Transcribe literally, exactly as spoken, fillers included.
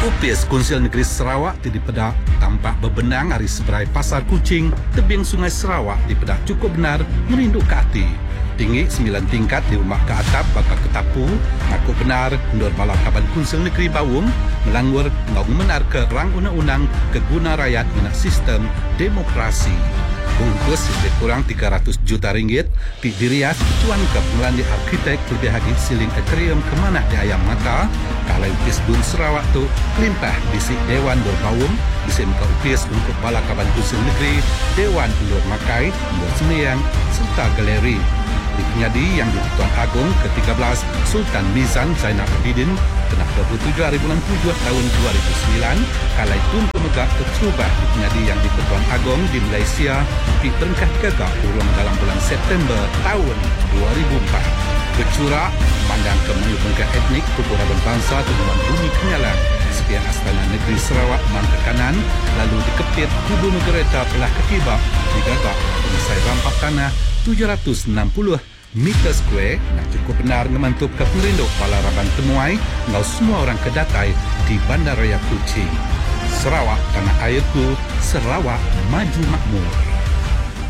U P S Konsil Negeri Sarawak di Pedak tampak berbenang hari seberai Pasar Kuching, tebing Sungai Sarawak di Pedak cukup benar merinduk ke hati. Tinggi sembilan tingkat di rumah ke atap bakal ketapu, ngaku benar Nur Bala Kaban Konsil Negeri Bawung melanggar ngau menar ke rang undang-undang keguna rakyat menak sistem demokrasi. Bungkus lebih kurang tiga ratus juta ringgit di dirias tuan ke melandi arkitek lebih lagi siling atrium kemana di ayam mata kalau U P S Bun Sarawak tu kelimpah bisi Dewan Nur Bawung bisi muka U P S untuk Bala Kaban Konsil Negeri, Dewan Nur Makai, Nur Sembiang serta galeri. Di penyadi yang di-Tuan Agong ke tiga belas Sultan Mizan Zainal Abidin kena dua puluh tujuh hari bulan tujuh tahun dua ribu sembilan kalai Tun Pemegak terserubah di penyadi yang di-Tuan Agong di Malaysia di perengkat gagak urung dalam bulan September tahun dua ribu empat. Bercurak pandang ke menyu etnik Pukuraban Bangsa Tuan Bumi Kenyalang sekian Astana Negeri Sarawak mangka kanan lalu dikepit kubu Megereta pelah ketibak di gagak pemisai rampak tanah tujuh ratus enam puluh meter square nak cukup benar ngemantup ke pengerinduk Bala Raban Temuai ngau semua orang kedatai di Bandaraya Kuching. Sarawak tanah airku, Sarawak maju makmur.